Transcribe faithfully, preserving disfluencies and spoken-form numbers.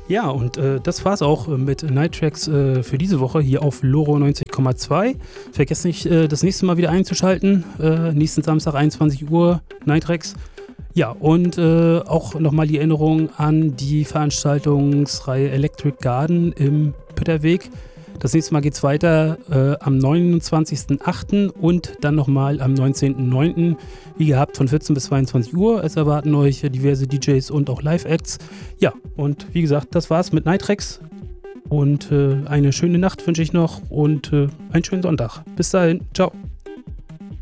Ja, und äh, das war's auch mit Night Tracks äh, für diese Woche hier auf Loro neunzig Komma zwei. Vergesst nicht, äh, das nächste Mal wieder einzuschalten. Äh, nächsten Samstag einundzwanzig Uhr Night Tracks. Ja, und äh, auch nochmal die Erinnerung an die Veranstaltungsreihe Electric Garden im Pütterweg. Das nächste Mal geht's weiter äh, am neunundzwanzigsten achten und dann nochmal am neunzehnten neunten Wie gehabt, von vierzehn bis zweiundzwanzig Uhr. Es erwarten euch diverse D Js und auch Live-Acts. Ja, und wie gesagt, das war's mit Night Tracks. Und äh, eine schöne Nacht wünsche ich noch und äh, einen schönen Sonntag. Bis dahin, ciao.